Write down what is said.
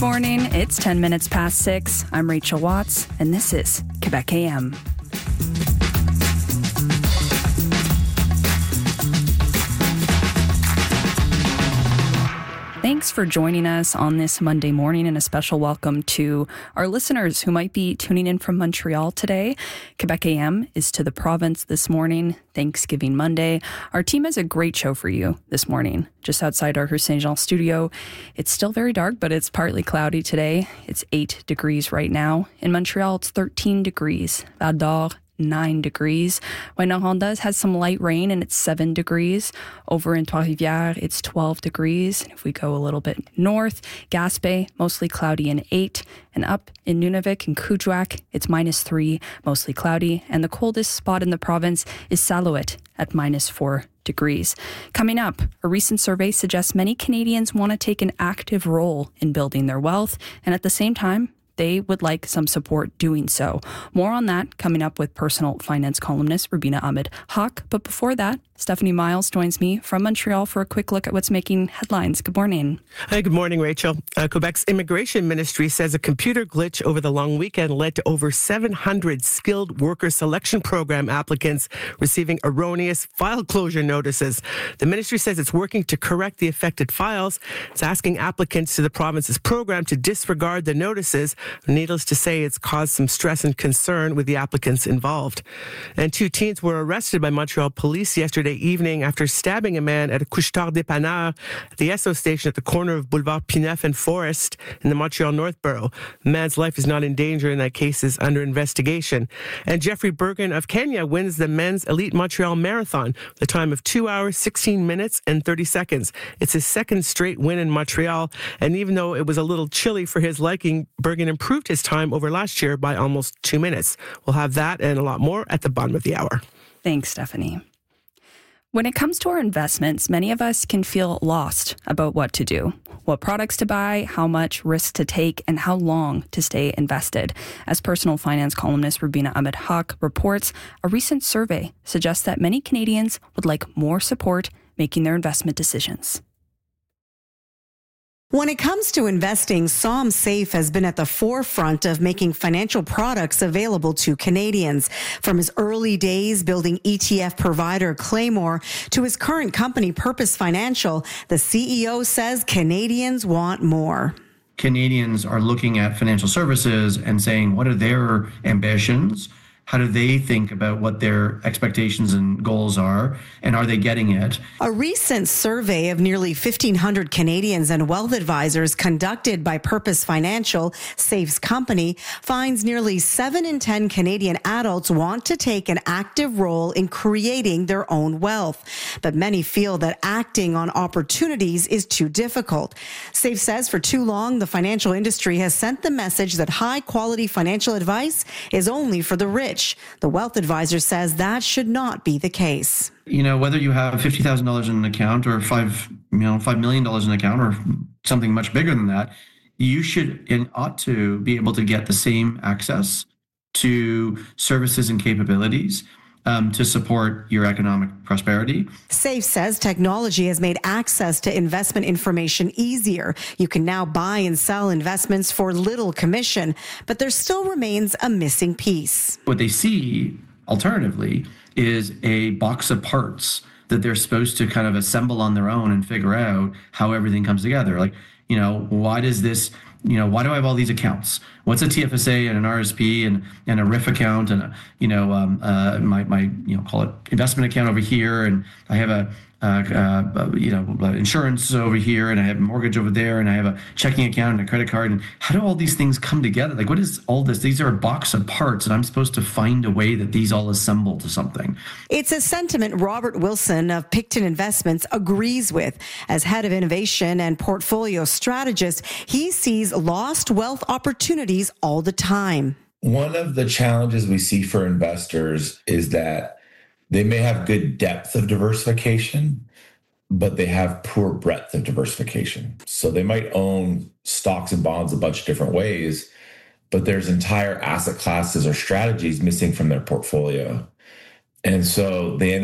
morning. It's 10 minutes past 6. I'm Rachel Watts, and this is Quebec AM. Thanks for joining us on this Monday morning, and a special welcome to our listeners who might be tuning in from Montreal today. Quebec AM is to the province this morning, Thanksgiving Monday. Our team has a great show for you this morning. Just outside our Rue Saint-Jean studio, it's still very dark, but it's partly cloudy today. It's 8 degrees right now. In Montreal, it's 13 degrees. Val d'Or, 9 degrees. Wainot-Rondes has some light rain and it's 7 degrees. Over in Trois-Rivières, it's 12 degrees. If we go a little bit north, Gaspé, mostly cloudy and 8. And up in Nunavik and Kuujjuaq, it's -3, mostly cloudy. And the coldest spot in the province is Salouet at -4 degrees. Coming up, a recent survey suggests many Canadians want to take an active role in building their wealth, and at the same time, they would like some support doing so. More on that coming up with personal finance columnist Rubina Ahmed-Haq. But before that, Stephanie Miles joins me from Montreal for a quick look at what's making headlines. Good morning. Hi, good morning, Rachel. Quebec's immigration ministry says a computer glitch over the long weekend led to over 700 skilled worker selection program applicants receiving erroneous file closure notices. The ministry says it's working to correct the affected files. It's asking applicants to the province's program to disregard the notices. Needless to say, it's caused some stress and concern with the applicants involved. And 2 teens were arrested by Montreal police yesterday evening after stabbing a man at a Couche-Tard dépanneur at the Esso station at the corner of Boulevard Pineuf and Forest in the Montreal North Borough. The man's life is not in danger and that case is under investigation. And Jeffrey Bergen of Kenya wins the men's Elite Montreal Marathon with a time of 2 hours, 16 minutes and 30 seconds. It's his second straight win in Montreal, and even though it was a little chilly for his liking, Bergen improved his time over last year by almost 2 minutes. We'll have that and a lot more at the bottom of the hour. Thanks, Stephanie. When it comes to our investments, many of us can feel lost about what to do, what products to buy, how much risk to take, and how long to stay invested. As personal finance columnist Rubina Ahmed-Haq reports, a recent survey suggests that many Canadians would like more support making their investment decisions. When it comes to investing, SomSafe has been at the forefront of making financial products available to Canadians. From his early days building ETF provider Claymore to his current company Purpose Financial, the CEO says Canadians want more. Canadians are looking at financial services and saying, what are their ambitions? How do they think about what their expectations and goals are? And are they getting it? A recent survey of nearly 1,500 Canadians and wealth advisors conducted by Purpose Financial, Safe's company, finds nearly 7 in 10 Canadian adults want to take an active role in creating their own wealth. But many feel that acting on opportunities is too difficult. Safe says for too long, the financial industry has sent the message that high-quality financial advice is only for the rich. The wealth advisor says that should not be the case. You know, whether you have $50,000 in an account or $5 million in an account or something much bigger than that, you should and ought to be able to get the same access to services and capabilities to support your economic prosperity. Safe says technology has made access to investment information easier. You can now buy and sell investments for little commission, but there still remains a missing piece. What they see, alternatively, is a box of parts that they're supposed to kind of assemble on their own and figure out how everything comes together. Like, you know, why does this... why do I have all these accounts? What's a TFSA and an RSP and a RIF account and my call it investment account over here, and I have a insurance over here, and I have a mortgage over there, and I have a checking account and a credit card. And how do all these things come together? Like, what is all this? These are a box of parts, and I'm supposed to find a way that these all assemble to something. It's a sentiment Robert Wilson of Picton Investments agrees with. As head of innovation and portfolio strategist, he sees lost wealth opportunities all the time. One of the challenges we see for investors is that they may have good depth of diversification, but they have poor breadth of diversification. So they might own stocks and bonds a bunch of different ways, but there's entire asset classes or strategies missing from their portfolio. And so they end